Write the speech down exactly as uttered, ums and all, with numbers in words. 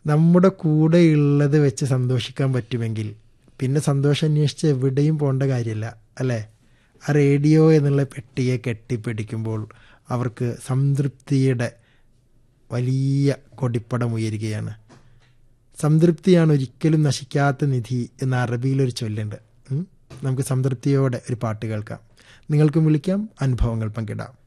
നമ്മുടെ കൂടെയുള്ളത് വെച്ച് സന്തോഷിക്കാൻ പറ്റുമെങ്കിൽ പിന്നെ സന്തോഷം അന്വേഷിച്ച് എവിടെയും പോകേണ്ട കാര്യമില്ല അല്ലേ? ആ റേഡിയോ എന്നുള്ള പെട്ടിയെ കെട്ടിപ്പിടിക്കുമ്പോൾ അവർക്ക് സംതൃപ്തിയുടെ വലിയ കൊടിപ്പടം ഉയരുകയാണ്. സംതൃപ്തിയാണ് ഒരിക്കലും നശിക്കാത്ത നിധി എന്ന അറബിയിലൊരു ചൊല്ലുണ്ട്. നമുക്ക് സംതൃപ്തിയോടെ ഒരു പാട്ട് കേൾക്കാം. നിങ്ങൾക്കും വിളിക്കാം, അനുഭവങ്ങൾ പങ്കിടാം.